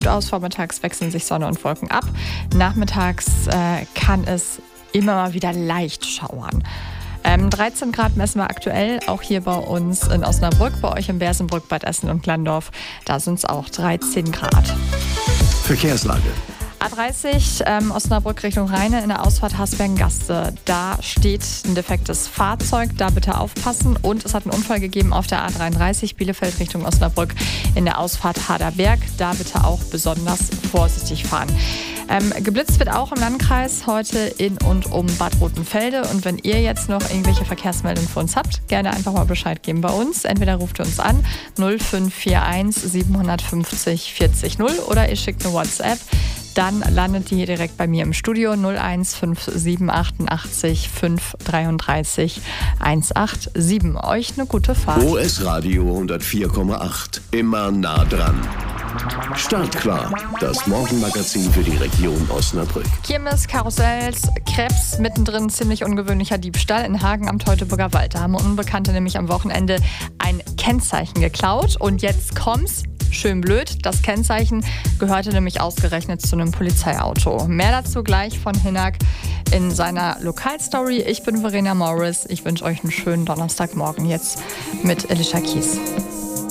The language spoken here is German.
Aus. Vormittags wechseln sich Sonne und Wolken ab. Nachmittags kann es immer mal wieder leicht schauern. 13 Grad messen wir aktuell, auch hier bei uns in Osnabrück, bei euch in Bersenbrück, Bad Essen und Glandorf. Da sind es auch 13 Grad. Verkehrslage. A30 Osnabrück Richtung Rheine in der Ausfahrt Hasbergen-Gaste. Da steht ein defektes Fahrzeug, da bitte aufpassen. Und es hat einen Unfall gegeben auf der A33 Bielefeld Richtung Osnabrück in der Ausfahrt Haderberg. Da bitte auch besonders vorsichtig fahren. Geblitzt wird auch im Landkreis heute in und um Bad Rotenfelde. Und wenn ihr jetzt noch irgendwelche Verkehrsmeldungen für uns habt, gerne einfach mal Bescheid geben bei uns. Entweder ruft ihr uns an 0541 750 40 0 oder ihr schickt eine WhatsApp. Dann landet die hier direkt bei mir im Studio 01578 533 187. Euch eine gute Fahrt. OS Radio 104,8. Immer nah dran. Startklar. Das Morgenmagazin für die Region Osnabrück. Kirmes, Karussells, Krebs, mittendrin ziemlich ungewöhnlicher Diebstahl in Hagen am Teutoburger Wald. Da haben Unbekannte nämlich am Wochenende ein Kennzeichen geklaut. Und jetzt kommt's. Schön blöd, das Kennzeichen gehörte nämlich ausgerechnet zu einem Polizeiauto. Mehr dazu gleich von Hinak in seiner Lokalstory. Ich bin Verena Morris. Ich wünsche euch einen schönen Donnerstagmorgen jetzt mit Alicia Keys.